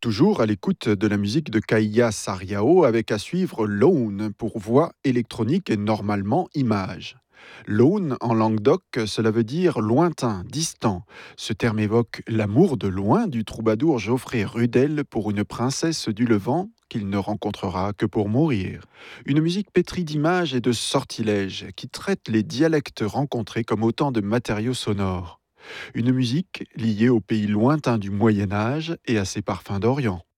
Toujours à l'écoute de la musique de Kaya Sariao avec à suivre Lone pour voix électronique et normalement image. Lone en langue d'oc, cela veut dire lointain, distant. Ce terme évoque l'amour de loin du troubadour Geoffrey Rudel pour une princesse du Levant qu'il ne rencontrera que pour mourir. Une musique pétrie d'images et de sortilèges qui traite les dialectes rencontrés comme autant de matériaux sonores. Une musique liée aux pays lointains du Moyen Âge et à ses parfums d'Orient.